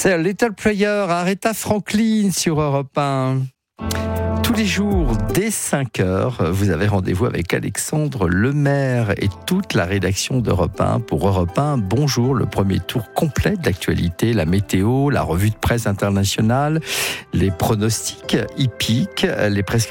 C'est Little Prayer, Aretha Franklin sur Europe 1. Tous les jours, dès 5h, vous avez rendez-vous avec Alexandre Lemaire et toute la rédaction d'Europe 1 pour Europe 1. Bonjour, le premier tour complet de l'actualité, la météo, la revue de presse internationale, les pronostics hippiques, les prescriptions